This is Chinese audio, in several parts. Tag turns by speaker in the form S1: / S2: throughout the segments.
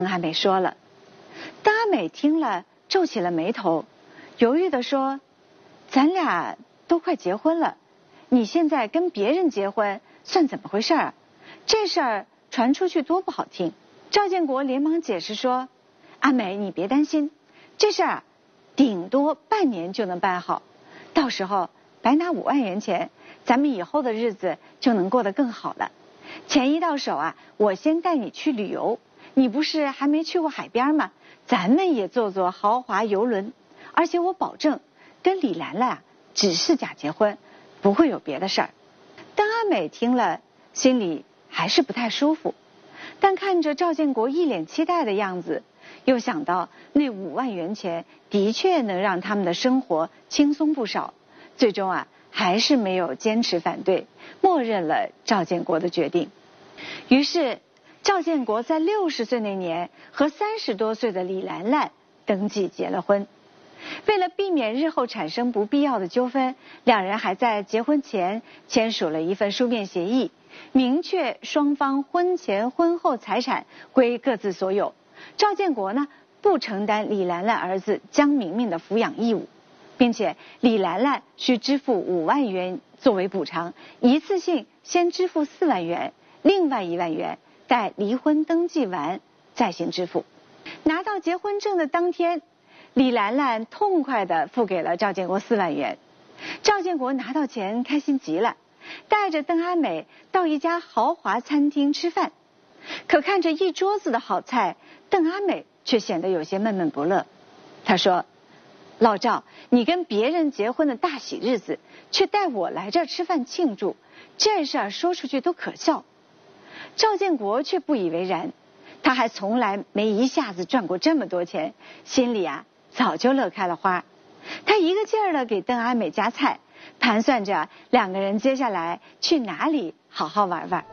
S1: 邓阿美说了。邓阿美听了皱起了眉头，犹豫地说：咱俩都快结婚了，你现在跟别人结婚算怎么回事啊？这事儿传出去多不好听。赵建国连忙解释说：阿美你别担心，这事儿顶多半年就能办好，到时候白拿5万元钱，咱们以后的日子就能过得更好了。钱一到手啊，我先带你去旅游，你不是还没去过海边吗？咱们也坐坐豪华游轮，而且我保证跟李兰兰只是假结婚，不会有别的事儿。邓阿美听了心里还是不太舒服，但看着赵建国一脸期待的样子，又想到那5万元钱的确能让他们的生活轻松不少，最终还是没有坚持反对，默认了赵建国的决定。于是赵建国在60岁那年和30多岁的李兰兰登记结了婚。为了避免日后产生不必要的纠纷，两人还在结婚前签署了一份书面协议，明确双方婚前婚后财产归各自所有。赵建国呢，不承担李兰兰儿子江明明的抚养义务，并且李兰兰需支付5万元作为补偿，一次性先支付4万元，另外1万元待离婚登记完再行支付。拿到结婚证的当天，李兰兰痛快地付给了赵建国4万元。赵建国拿到钱开心极了，带着邓阿美到一家豪华餐厅吃饭。可看着一桌子的好菜，邓阿美却显得有些闷闷不乐。她说：老赵，你跟别人结婚的大喜日子，却带我来这儿吃饭庆祝，这事儿说出去都可笑。赵建国却不以为然，他还从来没一下子赚过这么多钱，心里早就乐开了花。他一个劲儿地给邓阿美夹菜，盘算着两个人接下来去哪里好好玩玩。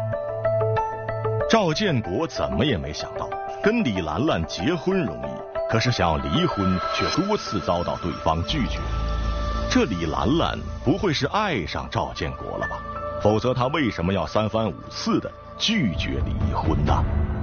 S2: 赵建国怎么也没想到，跟李兰兰结婚容易，可是想要离婚却多次遭到对方拒绝。这李兰兰不会是爱上赵建国了吧？否则她为什么要3番5次的拒绝离婚呢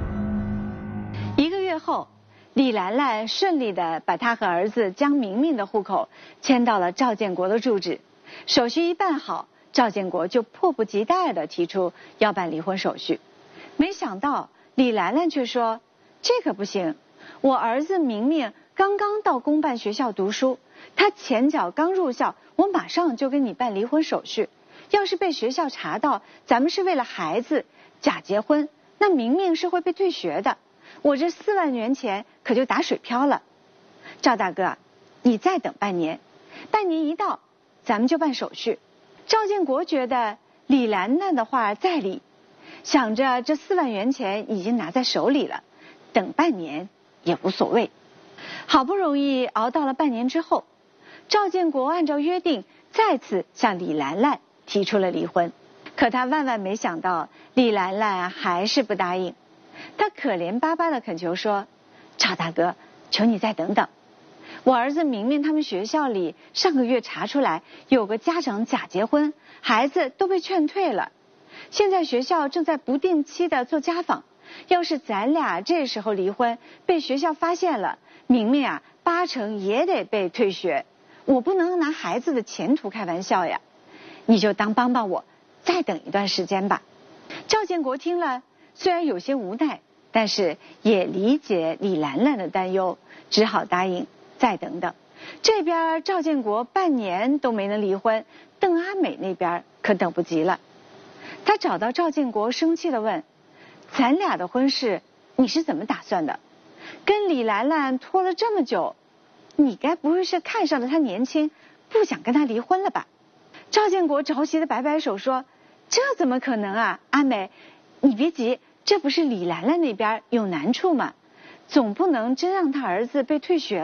S1: ？1个月后，李兰兰顺利地把她和儿子江明明的户口迁到了赵建国的住址。手续一办好，赵建国就迫不及待地提出要办离婚手续。没想到李兰兰却说：这可不行，我儿子明明刚刚到公办学校读书，他前脚刚入校，我马上就跟你办离婚手续。要是被学校查到咱们是为了孩子假结婚，那明明是会被退学的，我这4万元钱可就打水漂了。赵大哥，你再等半年，半年一到，咱们就办手续。赵建国觉得李兰兰的话在理，想着这4万元钱已经拿在手里了，等半年也无所谓。好不容易熬到了半年之后，赵建国按照约定再次向李兰兰提出了离婚。可他万万没想到，李兰兰还是不答应。他可怜巴巴地恳求说：赵大哥，求你再等等，我儿子明明他们学校里上个月查出来有个家长假结婚，孩子都被劝退了，现在学校正在不定期的做家访，要是咱俩这时候离婚，被学校发现了，明明8成也得被退学，我不能拿孩子的前途开玩笑呀，你就当帮帮我，再等一段时间吧。赵建国听了虽然有些无奈，但是也理解李兰兰的担忧，只好答应再等等。这边赵建国半年都没能离婚，邓阿美那边可等不及了。他找到赵建国，生气地问：咱俩的婚事你是怎么打算的？跟李兰兰拖了这么久，你该不会是看上了她年轻，不想跟她离婚了吧？赵建国着急地摆摆手说：这怎么可能啊，阿美，你别急，这不是李兰兰那边有难处吗？总不能真让她儿子被退学